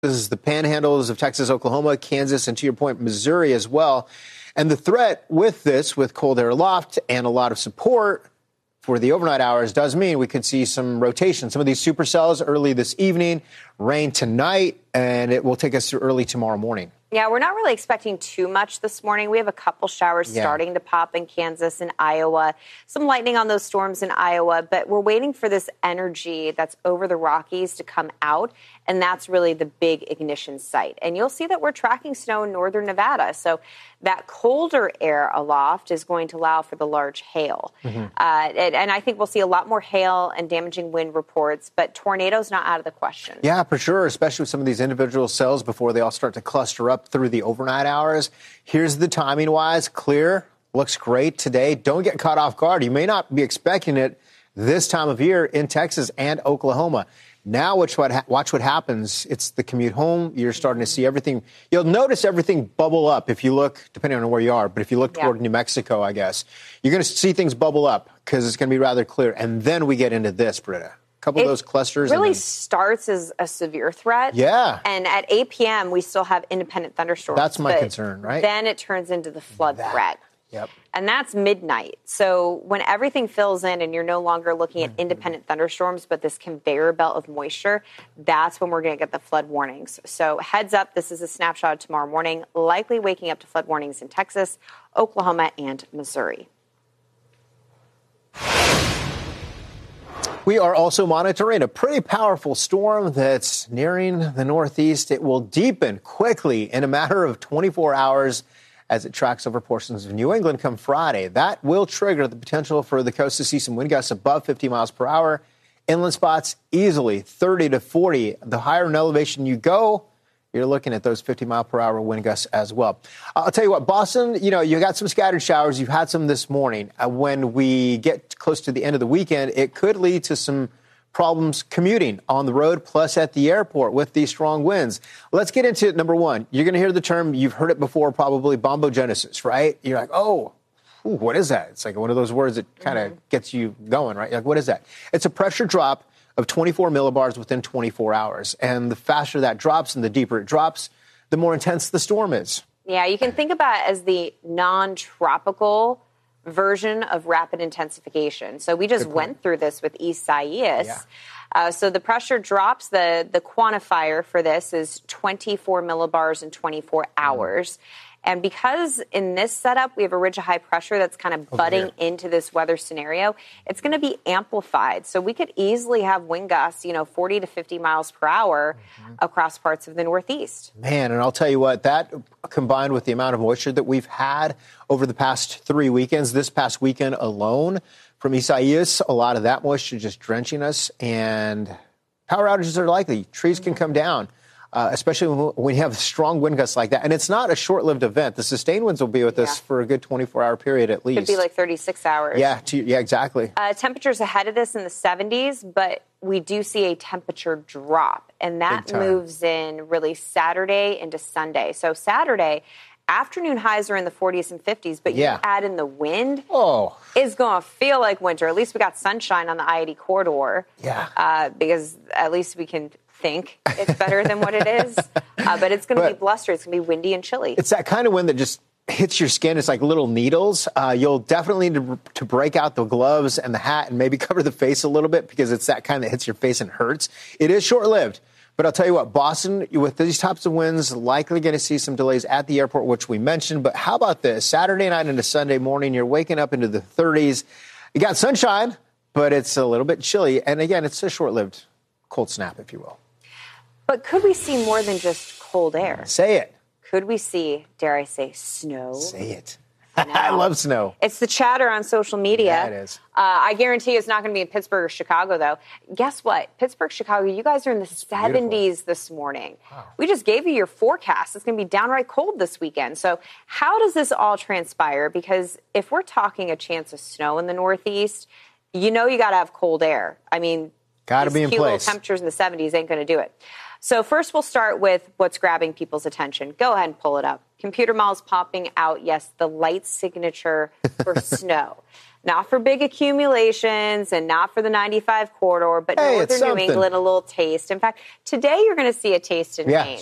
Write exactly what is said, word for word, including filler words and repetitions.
is the panhandles of Texas, Oklahoma, Kansas, and to your point, Missouri as well. And the threat with this, with cold air aloft and a lot of support for the overnight hours, does mean we could see some rotation. Some of these supercells early this evening, rain tonight, and it will take us through early tomorrow morning. Yeah, we're not really expecting too much this morning. We have a couple showers yeah. starting to pop in Kansas and Iowa. Some lightning on those storms in Iowa, but we're waiting for this energy that's over the Rockies to come out, and that's really the big ignition site. And you'll see that we're tracking snow in northern Nevada. So that colder air aloft is going to allow for the large hail. Mm-hmm. Uh, and, and I think we'll see a lot more hail and damaging wind reports, but tornadoes not out of the question. Yeah, for sure, especially with some of these individual cells before they all start to cluster up through the overnight hours. Here's the timing-wise. Clear. Looks great today. Don't get caught off guard. You may not be expecting it this time of year in Texas and Oklahoma. Now watch what, ha- watch what happens. It's the commute home. You're starting to see everything. You'll notice everything bubble up if you look, depending on where you are, but if you look toward yeah. New Mexico, I guess, you're going to see things bubble up because it's going to be rather clear. And then we get into this, Britta. Couple it of those clusters. really and then, starts as a severe threat. Yeah. And at eight p.m., we still have independent thunderstorms. That's my concern, right? Then it turns into the flood that. threat. Yep. And that's midnight. So when everything fills in and you're no longer looking at independent thunderstorms, but this conveyor belt of moisture, that's when we're going to get the flood warnings. So heads up, this is a snapshot of tomorrow morning, likely waking up to flood warnings in Texas, Oklahoma, and Missouri. We are also monitoring a pretty powerful storm that's nearing the Northeast. It will deepen quickly in a matter of twenty-four hours as it tracks over portions of New England come Friday. That will trigger the potential for the coast to see some wind gusts above fifty miles per hour. Inland spots easily thirty to forty. The higher in elevation you go, you're looking at those fifty mile per hour wind gusts as well. I'll tell you what, Boston, you know, you got some scattered showers. You've had some this morning. Uh, when we get close to the end of the weekend, it could lead to some problems commuting on the road, plus at the airport with these strong winds. Let's get into it. Number one, you're going to hear the term, you've heard it before, probably bombogenesis, right? You're like, oh, ooh, what is that? It's like one of those words that kind of mm-hmm. gets you going, right? You're like, what is that? It's a pressure drop of twenty-four millibars within twenty-four hours. And the faster that drops and the deeper it drops, the more intense the storm is. Yeah, you can think about it as the non-tropical version of rapid intensification. So we just went through this with Isaias. Yeah. Uh, so the pressure drops. The, the quantifier for this is twenty-four millibars in twenty-four hours. Mm. And because in this setup, we have a ridge of high pressure that's kind of butting into this weather scenario, it's going to be amplified. So we could easily have wind gusts, you know, forty to fifty miles per hour mm-hmm. across parts of the Northeast. Man, and I'll tell you what, that combined with the amount of moisture that we've had over the past three weekends, this past weekend alone from Isaias, a lot of that moisture just drenching us, and power outages are likely. Trees can come down. Uh, especially when you have strong wind gusts like that. And it's not a short-lived event. The sustained winds will be with yeah. us for a good twenty-four hour period at least. Could be like thirty-six hours. Yeah, to, yeah, exactly. Uh, temperatures ahead of this in the seventies, but we do see a temperature drop. And that moves in really Saturday into Sunday. So Saturday, afternoon highs are in the forties and fifties, but yeah. you add in the wind, oh. it's going to feel like winter. At least we got sunshine on the I eighty corridor. Yeah. Uh, because at least we can think it's better than what it is. Uh, but it's going to be blustery. It's going to be windy and chilly. It's that kind of wind that just hits your skin. It's like little needles. Uh, you'll definitely need to, to break out the gloves and the hat and maybe cover the face a little bit because it's that kind that hits your face and hurts. It is short-lived. But I'll tell you what, Boston, with these types of winds, likely going to see some delays at the airport, which we mentioned. But how about this? Saturday night into Sunday morning, you're waking up into the thirties. You got sunshine, but it's a little bit chilly. And again, it's a short-lived cold snap, if you will. But could we see more than just cold air? Say it. Could we see, dare I say, snow? Say it. I love snow. It's the chatter on social media. Yeah, it is. Uh, I guarantee it's not going to be in Pittsburgh or Chicago, though. Guess what? Pittsburgh, Chicago, you guys are in the it's seventies beautiful. This morning. Wow. We just gave you your forecast. It's going to be downright cold this weekend. So how does this all transpire? Because if we're talking a chance of snow in the Northeast, you know you got to have cold air. I mean, got to be in cute place. Little temperatures in the seventies ain't going to do it. So first we'll start with what's grabbing people's attention. Go ahead and pull it up. Computer models popping out, yes, the light signature for snow. Not for big accumulations and not for the ninety-five corridor, but hey, northern New England, a little taste. In fact, today you're going to see a taste in yeah, Maine.